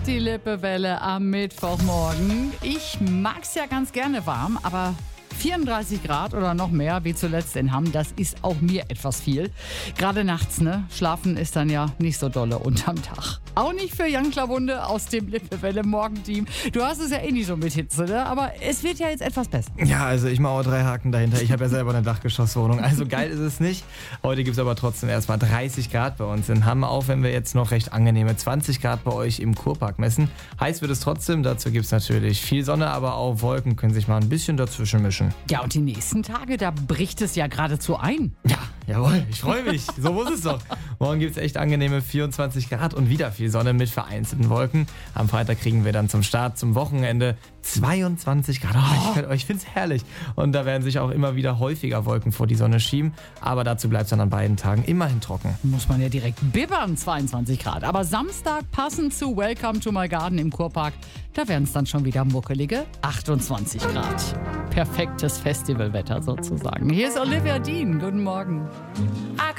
die Lippewelle am Mittwochmorgen. Ich mag's ja ganz gerne warm, aber 34 Grad oder noch mehr, wie zuletzt in Hamm, das ist auch mir etwas viel. Gerade nachts, ne? Schlafen ist dann ja nicht so dolle unterm Tag. Auch nicht für Jan Klawunde aus dem Lippewelle-Morgenteam. Du hast es ja eh nicht so mit Hitze, ne? Aber es wird ja jetzt etwas besser. Ja, also ich mache auch 3 Haken dahinter. Ich habe ja selber eine Dachgeschosswohnung. Also geil ist es nicht. Heute gibt es aber trotzdem erstmal 30 Grad bei uns in Hamm, auch wenn wir jetzt noch recht angenehme 20 Grad bei euch im Kurpark messen. Heiß wird es trotzdem. Dazu gibt es natürlich viel Sonne, aber auch Wolken können sich mal ein bisschen dazwischen mischen. Ja, und die nächsten Tage, da bricht es ja geradezu ein. Ja, jawohl, ich freue mich. So muss es doch. Morgen gibt es echt angenehme 24 Grad und wieder viel Sonne mit vereinzelten Wolken. Am Freitag kriegen wir dann zum Start, zum Wochenende 22 Grad. Ich finde es herrlich. Und da werden sich auch immer wieder häufiger Wolken vor die Sonne schieben. Aber dazu bleibt es dann an beiden Tagen immerhin trocken. Muss man ja direkt bibbern, 22 Grad. Aber Samstag passend zu Welcome to my Garden im Kurpark, da werden es dann schon wieder muckelige 28 Grad. Perfektes Festivalwetter sozusagen. Hier ist Olivia Dean. Guten Morgen.